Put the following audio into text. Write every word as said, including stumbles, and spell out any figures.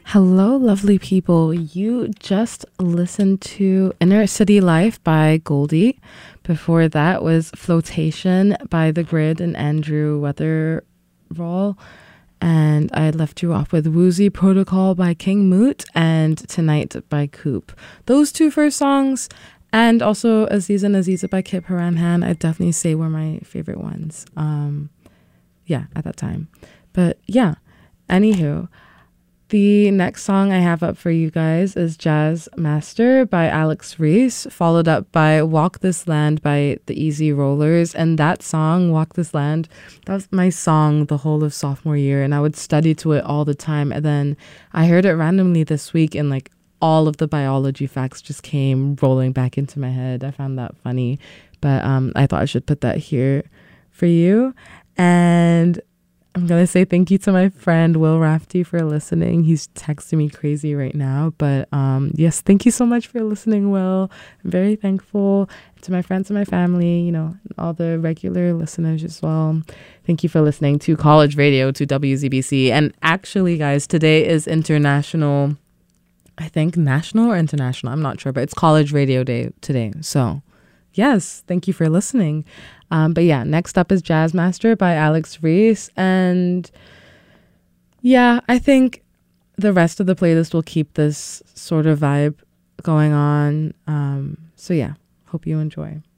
Hello, lovely people. You just listened to Inner City Life by Goldie. Before that was Flotation by The Grid and Andrew Weatherall. And I left you off with Woozy Protocol by King Moot and Tonight by Coop. Those two first songs, and also Aziza and Aziza by Kip Haramhan, I'd definitely say were my favorite ones. Um, yeah, at that time. But yeah, anywho. The next song I have up for you guys is Jazz Master by Alex Reese, followed up by Walk This Land by the Easy Rollers. And that song, Walk This Land, that was my song the whole of sophomore year, and I would study to it all the time. And then I heard it randomly this week, and like all of the biology facts just came rolling back into my head. I found that funny, but um, I thought I should put that here for you. And I'm going to say thank you to my friend Will Rafty for listening. He's texting me crazy right now. But um, yes, thank you so much for listening, Will. I'm very thankful. To my friends and my family, you know, all the regular listeners as well. Thank you for listening to College Radio, to W Z B C. And actually, guys, today is International, I think national or international, I'm not sure, but it's College Radio Day today. So yes, thank you for listening. Um, but yeah, next up is Jazz Master by Alex Reese. And yeah, I think the rest of the playlist will keep this sort of vibe going on. Um, so yeah, hope you enjoy.